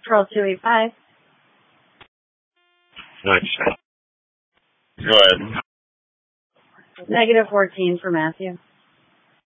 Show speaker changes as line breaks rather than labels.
Pearl 285.
Nice. Go ahead.
Negative 14 for Matthew.